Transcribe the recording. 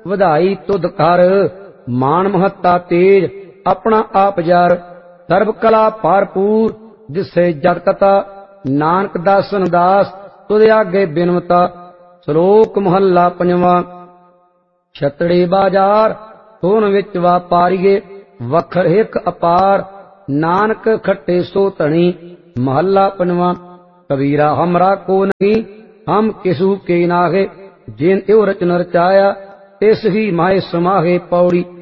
ਵਧਾਈ ਤੁਧ ਕਰ। ਮਾਨ ਮਹੱਤਾ ਤੇਜ ਆਪਣਾ ਆਪ ਜਰ। ਸਰਬ ਕਲਾ ਭਰਪੂਰ ਜਿਸੇ ਜਤ ਕਤਾ। ਨਾਨਕ ਦਾਸਨ ਦਾਸ ਤੁਧ ਆਗੇ ਬਿਨਵਤਾ। ਸ਼ਲੋਕ ਮਹੱਲਾ ਪੰਜਵਾਂ। ਛਤੜੇ ਬਾਜ਼ਾਰ ਸੋਨ ਵਿੱਚ ਵਾਪਾਰੀਏ। ਵਖਰ ਹਿਕ ਅਪਾਰ ਨਾਨਕ ਖੱਟੇ ਸੋ ਧਣੀ। ਮਹੱਲਾ ਪੰਜਵਾਂ। ਕਬੀਰਾ ਹਮਰਾ ਕੋ ਨਹੀਂ ਹਮ ਕਿਸੂ ਕੇ ਨਾਗੇ। ਜਿਨ ਇਉ ਰਚਨ ਰਚਾਇਆ ਤਿਸ ਹੀ ਮਾਹਿ ਸਮਾਹੇ। ਪੌੜੀ।